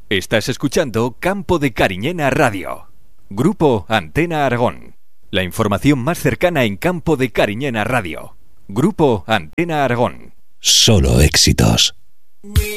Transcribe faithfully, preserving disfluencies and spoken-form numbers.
Estás escuchando Campo de Cariñena Radio. Grupo Antena Aragón. La información más cercana en Campo de Cariñena Radio. Grupo Antena Aragón. Solo éxitos.